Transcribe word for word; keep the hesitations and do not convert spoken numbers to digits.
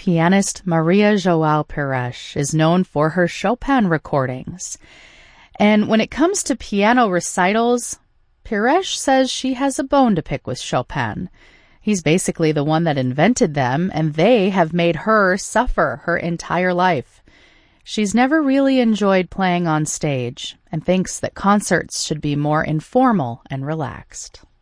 Pianist Maria João Pires is known for her Chopin recordings. And when it comes to piano recitals, Pires says she has a bone to pick with Chopin. He's basically the one that invented them, and they have made her suffer her entire life. She's never really enjoyed playing on stage and thinks that concerts should be more informal and relaxed.